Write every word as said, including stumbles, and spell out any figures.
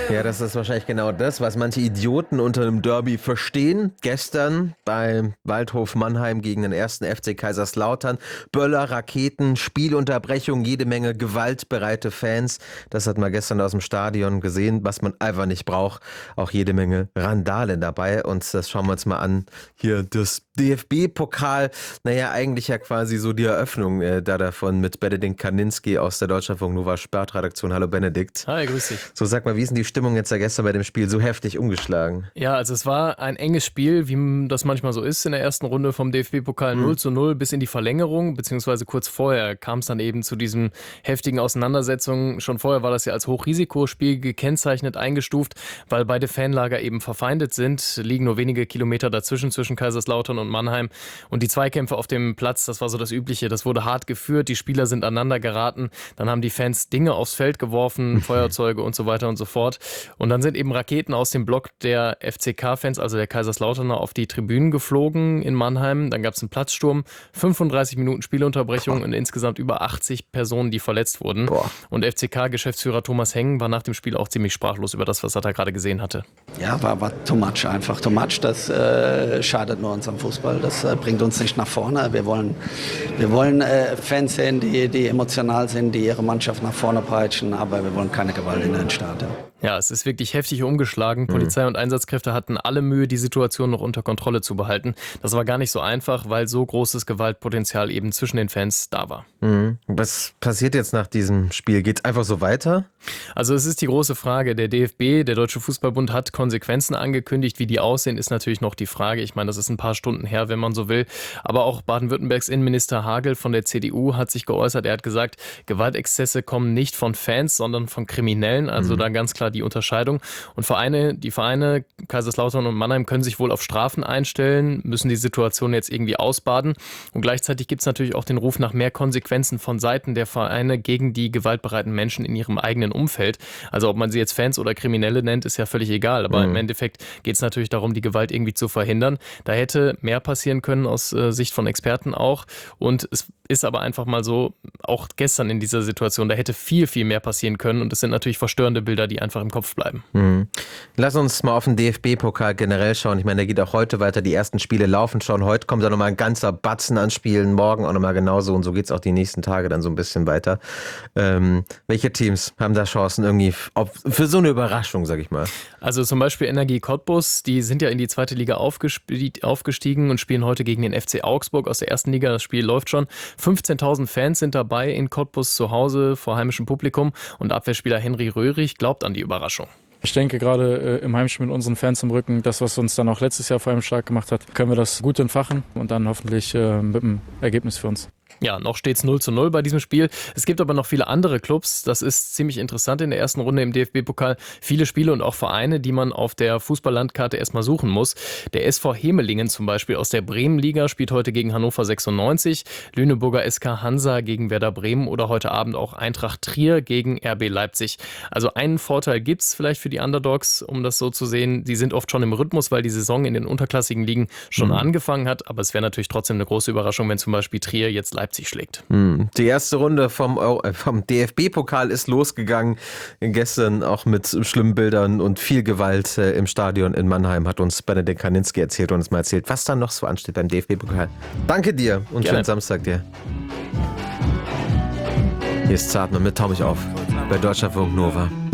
Ja, das ist wahrscheinlich genau das, was manche Idioten unter einem Derby verstehen. Gestern bei Waldhof Mannheim gegen den ersten F C Kaiserslautern. Böller, Raketen, Spielunterbrechung, jede Menge gewaltbereite Fans. Das hat man gestern aus dem Stadion gesehen, was man einfach nicht braucht. Auch jede Menge Randale dabei. Und das schauen wir uns mal an. Hier das D F B-Pokal. Naja, eigentlich ja quasi so die Eröffnung äh, da davon mit Benedikt Kaninski aus der Deutschlandfunk Nova Sportredaktion. Hallo Benedikt. Hi, grüß dich. So, sag mal, wie ist denn die Stimmung jetzt da gestern bei dem Spiel so heftig umgeschlagen? Ja, also es war ein enges Spiel, wie das manchmal so ist in der ersten Runde vom D F B-Pokal, null zu null bis in die Verlängerung, beziehungsweise kurz vorher kam es dann eben zu diesen heftigen Auseinandersetzungen. Schon vorher war das ja als Hochrisikospiel gekennzeichnet, eingestuft, weil beide Fanlager eben verfeindet sind, liegen nur wenige Kilometer dazwischen, zwischen Kaiserslautern und Mannheim. Und die Zweikämpfe auf dem Platz, das war so das Übliche, das wurde hart geführt, die Spieler sind aneinander geraten, dann haben die Fans Dinge aufs Feld geworfen, Feuerzeuge und so weiter und so fort. Und dann sind eben Raketen aus dem Block der F C K-Fans, also der Kaiserslauterner, auf die Tribünen geflogen in Mannheim. Dann gab es einen Platzsturm, fünfunddreißig Minuten Spielunterbrechung und insgesamt über achtzig Personen, die verletzt wurden. Boah. Und F C K-Geschäftsführer Thomas Heng war nach dem Spiel auch ziemlich sprachlos über das, was er da gerade gesehen hatte. Ja, war, war too much einfach. Too much, das äh, schadet nur unserem Fußball. Das äh, bringt uns nicht nach vorne. Wir wollen, wir wollen äh, Fans sehen, die, die emotional sind, die ihre Mannschaft nach vorne peitschen, aber wir wollen keine Gewalt in den Stadion. Ja, es ist wirklich heftig umgeschlagen. Polizei und Einsatzkräfte hatten alle Mühe, die Situation noch unter Kontrolle zu behalten. Das war gar nicht so einfach, weil so großes Gewaltpotenzial eben zwischen den Fans da war. Mhm. Was passiert jetzt nach diesem Spiel? Geht es einfach so weiter? Also es ist die große Frage. Der D F B, der Deutsche Fußballbund, hat Konsequenzen angekündigt. Wie die aussehen, ist natürlich noch die Frage. Ich meine, das ist ein paar Stunden her, wenn man so will. Aber auch Baden-Württembergs Innenminister Hagel von der C D U hat sich geäußert. Er hat gesagt, Gewaltexzesse kommen nicht von Fans, sondern von Kriminellen. Also mhm. da ganz klar die Unterscheidung. Und Vereine, die Vereine Kaiserslautern und Mannheim können sich wohl auf Strafen einstellen, müssen die Situation jetzt irgendwie ausbaden. Und gleichzeitig gibt es natürlich auch den Ruf nach mehr Konsequenzen von Seiten der Vereine gegen die gewaltbereiten Menschen in ihrem eigenen Umfeld. Also ob man sie jetzt Fans oder Kriminelle nennt, ist ja völlig egal. Aber mhm. im Endeffekt geht es natürlich darum, die Gewalt irgendwie zu verhindern. Da hätte mehr passieren können aus äh, Sicht von Experten auch. Und es ist aber einfach mal so, auch gestern in dieser Situation, da hätte viel, viel mehr passieren können. Und es sind natürlich verstörende Bilder, die einfach im Kopf bleiben. Mhm. Lass uns mal auf den D F B-Pokal generell schauen. Ich meine, der geht auch heute weiter. Die ersten Spiele laufen schon. Heute kommt da nochmal ein ganzer Batzen an Spielen. Morgen auch nochmal genauso. Und so geht es auch die nächsten Tage dann so ein bisschen weiter. Ähm, welche Teams haben da Chancen irgendwie auf, für so eine Überraschung, sag ich mal? Also zum Beispiel Energie Cottbus. Die sind ja in die zweite Liga aufgestiegen und spielen heute gegen den F C Augsburg aus der ersten Liga. Das Spiel läuft schon. fünfzehntausend Fans sind dabei in Cottbus zu Hause vor heimischem Publikum. Und Abwehrspieler Henry Röhrig glaubt an die Überraschung. Ich denke, gerade äh, im Heimspiel mit unseren Fans im Rücken, das, was uns dann auch letztes Jahr vor allem stark gemacht hat, können wir das gut entfachen und dann hoffentlich äh, mit einem Ergebnis für uns. Ja, noch steht es null zu null bei diesem Spiel. Es gibt aber noch viele andere Clubs. Das ist ziemlich interessant in der ersten Runde im D F B-Pokal. Viele Spiele und auch Vereine, die man auf der Fußballlandkarte erstmal suchen muss. Der S V Hemelingen zum Beispiel aus der Bremenliga spielt heute gegen Hannover sechsundneunzig. Lüneburger S K Hansa gegen Werder Bremen oder heute Abend auch Eintracht Trier gegen R B Leipzig. Also einen Vorteil gibt es vielleicht für die Underdogs, um das so zu sehen. Die sind oft schon im Rhythmus, weil die Saison in den unterklassigen Ligen schon mhm. angefangen hat. Aber es wäre natürlich trotzdem eine große Überraschung, wenn zum Beispiel Trier jetzt Leipzig schlägt. Die erste Runde vom, vom D F B-Pokal ist losgegangen. Gestern auch mit schlimmen Bildern und viel Gewalt im Stadion in Mannheim, hat uns Benedikt Kaninski erzählt und uns mal erzählt, was dann noch so ansteht beim D F B-Pokal. Danke dir und Gerne. schönen Samstag dir. Hier ist Zartmann mit Tau mich auf bei Deutschlandfunk Nova.